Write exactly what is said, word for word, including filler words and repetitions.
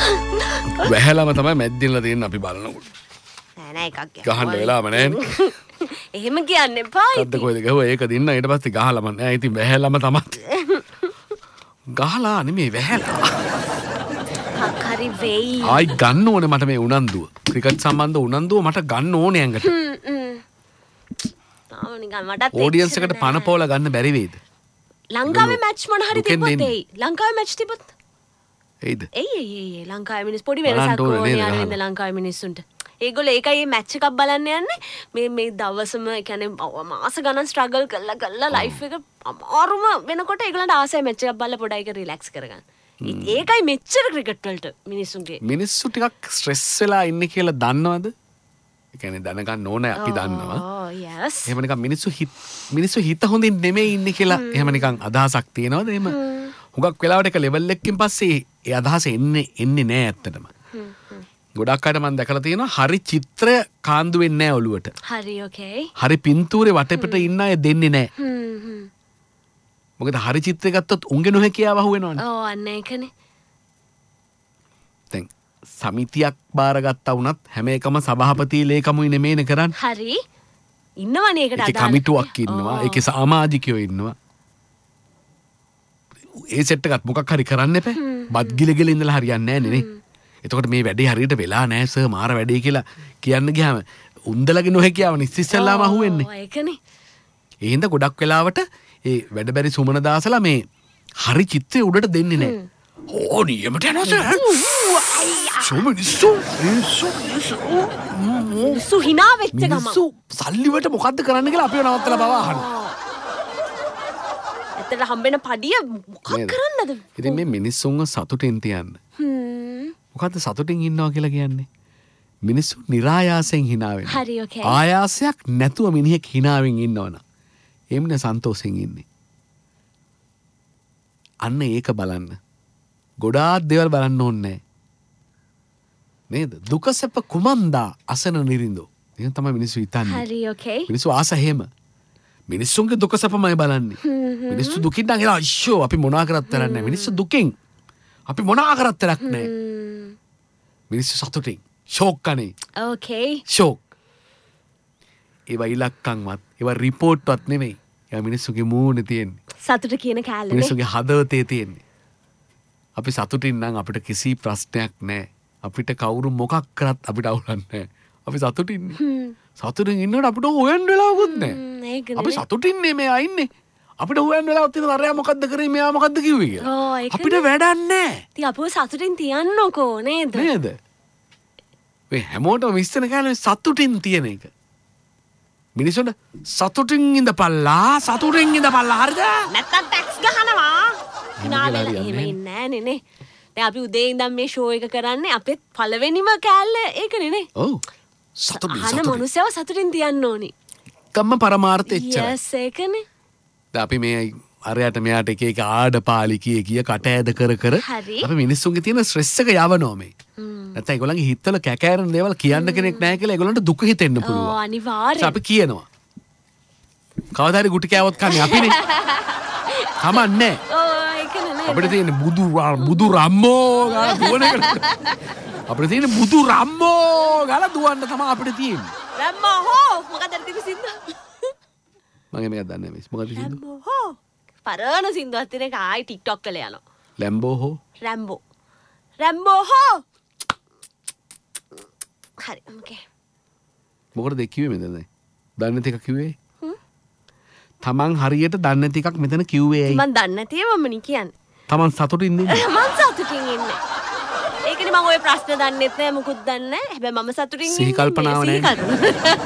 වැහැලම තමයි මැද්දින්ලා තියෙන අපි බලනකොට. නෑ නෑ එකක් ගහන්න වෙලාම නෑනේ. එහෙම කියන්න එපා. අද්ද කොයිද ගහුවා ඒක දින්න ඊට පස්සේ ගහලම නෑ. ඉතින් වැහැලම තමයි. ගහලා නෙමෙයි වැහැලා. හරි වෙයි. ආයි ගන්න ඕනේ මට මේ උනන්දුව. ක්‍රිකට් සම්බන්ධ උනන්දුව මට ගන්න ඕනේ ඇඟට. තාම නිකන් මටත් ඔඩියන්ස් එකට පණ පොල ගන්න බැරි වේද? ලංකාවේ මැච් මොන හරි තිබ්බොත් එයි. ලංකාවේ මැච් තිබ්බොත් එයිද? එයි එයි එයි ලංකාවේ මිනිස් පොඩි වෙනසක් ඕනේ අර ලංකාවේ මිනිස්සුන්ට. ඒගොල්ලෝ ඒකයි මේ මැච් එකක් බලන්න යන්නේ. මේ මේ දවසම ඒ කියන්නේ මාස ගණන් ස්ට්‍රගල් කරලා කරලා ලයිෆ් එක අමාරුම වෙනකොට ඒගොල්ලන්ට ආසයි මැච් එකක් බලලා පොඩයි එක රිලැක්ස් කරගන්න. ඒකයි මෙච්චර ක්‍රිකට් වලට මිනිස්සුන්ගේ. මිනිස්සු ටිකක් ස්ට්‍රෙස් වෙලා ඉන්නේ කියලා දන්නවද? ඒ කියන්නේ දැනගන්න ඕනේ අපි දන්නවා. ඔව් යස්. එහෙම නිකන් මිනිස්සු හිත මිනිස්සු හිත හොඳින් නෙමෙයි ඉන්නේ කියලා එහෙම නිකන් අදහසක් තියෙනවද? එහෙම හුඟක් වෙලාවට එක ලෙවල් එකකින් පස්සේ ඒ අදහස එන්නේ එන්නේ නෑ ඇත්තටම. ගොඩක් අයට මම දැකලා තියෙනවා හරි චිත්‍ර කාන්දු වෙන්නේ නෑ ඔළුවට. හරි ඕකේ. හරි පින්තූරේ වටපිට ඉන්න අය දෙන්නේ නෑ. හ්ම් හ්ම්. මොකද හරි චිත්‍රය ගත්තොත් උන්ගේ නොහැකියාව අහු වෙනවනේ. ඔව් අන්න ඒකනේ. දැන් සමිතියක් බාරගත්තා වුණත් හැම එකම සභාපති ලේකමුයි නෙමෙයිනේ කරන්නේ. හරි. ඉන්නවනේ ඒකට අදාළ. ඒකේ කමිටුවක් ඉන්නවා. ඒකේ සමාජිකයෝ ඉන්නවා. ඒ සෙට් එකත් මොකක් හරි කරන්න එපා. බත් ගිල ගිල ඉඳලා හරියන්නේ නැහැ නේ. එතකොට මේ වැඩේ හරියට වෙලා නැහැ සර් මාර වැඩේ කියලා කියන්න ගියාම උන්දලගේ නොහැකියාව ඉස්සෙල්ලාම අහුවෙන්නේ. ඔව් ඒකනේ. ඒ හින්දා ගොඩක් වෙලාවට ඒ වැඩ බැරි සුමන දාසලා මේ හරි චිත්‍රය උඩට දෙන්නේ නැහැ. ඕ නියමට යනවා සර්. සුමිනිස්සු මිනිස්සු මිනිස්සු hina වෙච්ච ගම. මිනිස්සු සල්ලි වලට මොකද්ද කරන්න කියලා අපිව නවත්තලා බව අහනවා. එතන හම්බෙන පඩිය මොකක් කරන්නද? ඉතින් මේ මිනිස්සුන්ව සතුටින් තියන්න. හ්ම්. මොකද්ද සතුටින් ඉන්නවා කියලා කියන්නේ? මිනිස්සු નિરાයාසයෙන් hina වෙනවා. හරි ඕකේ. ආයාසයක් නැතුව මිනිහෙක් hinaවෙන් ඉන්නවනම් එම්නේ සන්තෝෂෙන් ඉන්නේ. අන්න ඒක බලන්න. ගොඩාක් දේවල් බලන්න ඕනේ නේද? දුක සැප කුමන්දා අසන නිරින්දෝ. එහෙනම් තමයි මිනිස්සු හිතන්නේ. හරි ඕකේ. මිනිස්සු ආස හැම. මිනිස්සුන්ගේ දුක සැපමයි බලන්නේ. මිනිස්සු දුකින් නම් එලා අයියෝ අපි මොනා කරත් තරක් නැහැ. මිනිස්සු දුකින් අපි මොනා කරත් තරක් නැහැ. මිනිස්සු සතුටින් ෂෝක් කනේ. ඕකේ. ෂෝක්. ඒවා ඉලක්කම්වත් ඒවා රිපෝට්වත් නෙමෙයි. ඒවා මිනිස්සුගේ මූණේ තියෙන්නේ. සතුට කියන කැලේ. මිනිස්සුගේ හදවතේ තියෙන්නේ. අපි සතුටින් නම් අපිට කිසි ප්‍රශ්නයක් නැහැ. අපිට කවුරු මොකක් කරත් අපිට අවුලක් නැහැ. අපි සතුටින් ඉන්නේ. සතුටින් ඉන්නකොට අපිට හොයන්න වෙලාවකුත් නැහැ. අපි සතුටින් නෙමෙයි ඉන්නේ. අපිට හොයන්න වෙලාවක් තියෙනවා අරයා මොකද්ද කරේ මෙයා මොකද්ද කිව්වේ කියලා. අපිට වැඩක් නැහැ. ඉතින් අපව සතුටින් තියන්නකෝ නේද? නේද? මේ හැමෝටම මිස්සන කාලේ සතුටින් තියෙන එක. මිනිස්සුන්ට සතුටින් ඉඳපල්ලා සතුටින් ඉඳපල්ලා හරිද? නැත්තම් ටැක්ස් ගහනවා. හිනාවෙලා එහෙම ඉන්නේ නෑනේ නේ. දැන් අපි උදේ ඉඳන් මේ ෂෝ එක කරන්නේ අපේ පළවෙනිම කෑල්ල ඒකනේ නේ. ඔව්. සතුටින් අහන මනුස්සයව සතුටින් තියන්න ඕනි. කම්ම පරමාර්ථය එච්චරයි. යස් ඒකනේ. දැන් අපි මේ අරයට මෙයාට එක එක ආඩපාලි කිය කිය කට ඇද කර කර අපි මිනිස්සුන්ගේ තියෙන ස්ට්‍රෙස් එක යවනවා මේ. නැත්නම් ඒගොල්ලන්ගේ හිතවල කැකෑරෙන දේවල් කියන්න කෙනෙක් නැහැ කියලා ඒගොල්ලන්ට දුක හිතෙන්න පුළුවන්. ඔව් අනිවාර්යයෙන්. අපි කියනවා. කවදා හරි ගුටි කෑවොත් කන්නේ අපිනේ. කමන්නේ. ඔව් ඒකනේ නේද. අපිට තියෙන බුදු බුදු රම්මෝ ගාලා දුවන එක. අපිට තියෙන බුදු රම්මෝ ගාලා දුවන්න තමයි අපිට තියෙන්නේ. රම්මෝ හෝ මොකද අර සින්ද? මගේ මේක දන්නේ නැහැ. මොකද සින්ද? රම්මෝ හෝ පරණ සින්දුවක් තියෙන එක ආයි TikTok වල යනවා. ලැම්බෝ හෝ රැම්බෝ. රැම්බෝ හෝ. හරි ඕකේ. මොකටද ඒ කිව්වේ මෙතන? දන්නේ නැති එක කිව්වේ? තමන් හරියට දන්නේ නැති එකක් මෙතන කිව්වේ ඇයි? මම දන්නේ නැති ඒවම නේ කියන්නේ. තමන් සතුටින් ඉන්නේ. මම සතුටින් ඉන්නේ. ඒකනේ මම ওই ප්‍රශ්න දන්නෙත් නැහැ මුකුත් දන්නේ නැහැ. හැබැයි මම සතුටින් ඉන්නේ. සිහි කල්පනාව නැහැ.